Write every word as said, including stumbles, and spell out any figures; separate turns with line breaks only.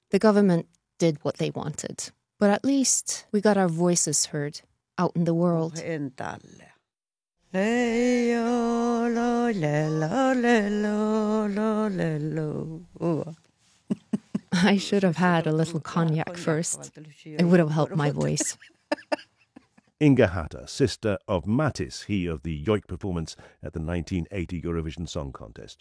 The government did what they wanted, but at least we got our voices heard out in the world. I should have had a little cognac first. It would have helped my voice.
Inga Hatta, sister of Mattis, he of the Yoik performance at the nineteen eighty Eurovision Song Contest.